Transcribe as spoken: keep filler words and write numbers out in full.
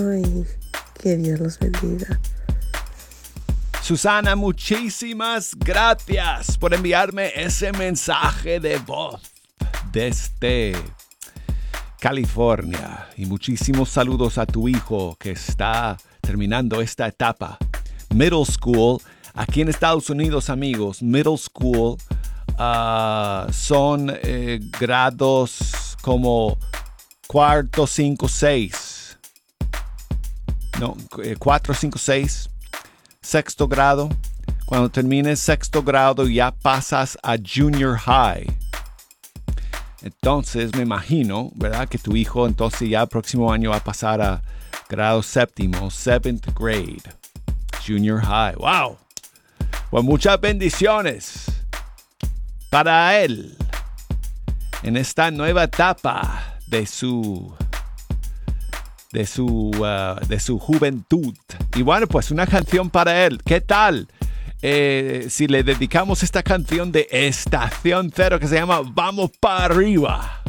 y que Dios los bendiga. Susana, muchísimas gracias por enviarme ese mensaje de voz desde California. Y muchísimos saludos a tu hijo que está terminando esta etapa. Middle school, aquí en Estados Unidos, amigos, middle school uh, son eh, grados como cuarto, cinco, seis. No, eh, cuatro, cinco, seis. Sexto grado. Cuando termines sexto grado ya pasas a junior high. Entonces me imagino, ¿verdad? Que tu hijo entonces ya el próximo año va a pasar a grado séptimo, seventh grade. Junior high. ¡Wow! Pues muchas bendiciones para él en esta nueva etapa de su de su uh, de su juventud. Y bueno, pues una canción para él. ¿Qué tal? Eh, si le dedicamos esta canción de Estación Cero que se llama Vamos para arriba.